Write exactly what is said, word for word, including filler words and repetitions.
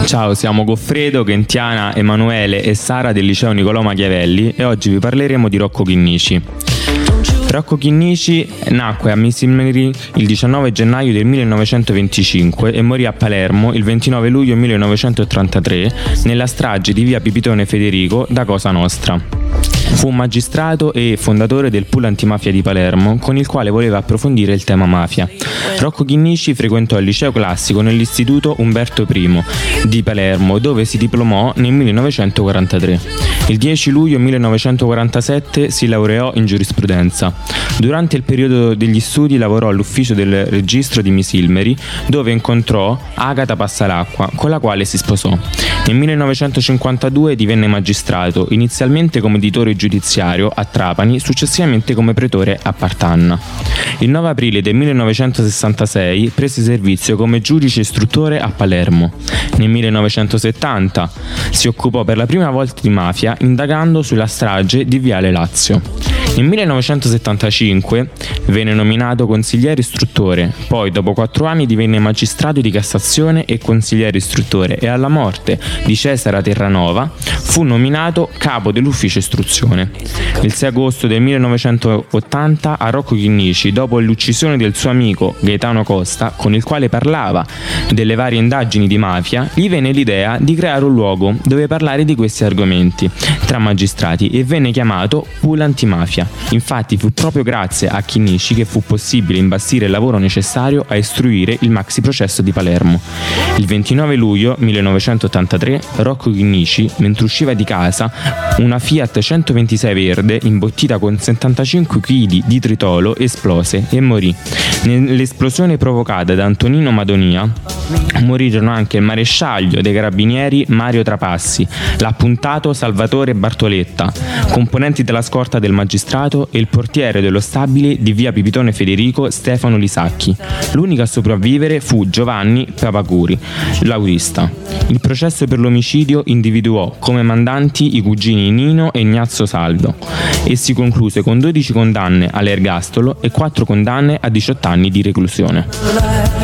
Ciao, siamo Goffredo, Gentiana, Emanuele e Sara del liceo Niccolò Machiavelli e oggi vi parleremo di Rocco Chinnici. Rocco Chinnici nacque a Misilmeri il diciannove gennaio del millenovecentoventicinque e morì a Palermo il ventinove luglio millenovecentotrentatré nella strage di via Pipitone Federico da Cosa Nostra. Fu un magistrato e fondatore del pool antimafia di Palermo, con il quale voleva approfondire il tema mafia. Rocco Chinnici frequentò il liceo classico nell'istituto Umberto I di Palermo, dove si diplomò nel millenovecentoquarantatré. Il dieci luglio millenovecentoquarantasette si laureò in giurisprudenza. Durante il periodo degli studi lavorò all'ufficio del registro di Misilmeri, dove incontrò Agata Passalacqua, con la quale si sposò. Nel millenovecentocinquantadue divenne magistrato, inizialmente come editore giudiziario a Trapani, successivamente come pretore a Partanna. Il nove aprile del millenovecentosessantasei prese servizio come giudice istruttore a Palermo. Nel millenovecentosettanta si occupò per la prima volta di mafia indagando sulla strage di Viale Lazio. Nel millenovecentosettantacinque venne nominato consigliere istruttore, poi dopo quattro anni divenne magistrato di Cassazione e consigliere istruttore e alla morte di Cesare Terranova fu nominato capo dell'ufficio istruzione. Il sei agosto del millenovecentottanta a Rocco Chinnici, dopo l'uccisione del suo amico Gaetano Costa, con il quale parlava delle varie indagini di mafia, gli venne l'idea di creare un luogo dove parlare di questi argomenti tra magistrati e venne chiamato Pool Antimafia. Infatti fu proprio grazie a Chinnici che fu possibile imbastire il lavoro necessario a istruire il maxi processo di Palermo. Il ventinove luglio millenovecentottantatré Rocco Chinnici, mentre usciva di casa, una Fiat centoventisei verde imbottita con settantacinque chili di tritolo esplose e morì. Nell'esplosione provocata da Antonino Madonia morirono anche il maresciallo dei carabinieri Mario Trapassi, l'appuntato Salvatore Bartoletta, componenti della scorta del magistrato e il portiere dello stabile di via Pipitone Federico Stefano Lisacchi. L'unico a sopravvivere fu Giovanni Papacuri, l'autista. Il processo per l'omicidio individuò come mandanti i cugini Nino e Ignazio Salvo e si concluse con dodici condanne all'ergastolo e quattro condanne a diciotto anni di reclusione.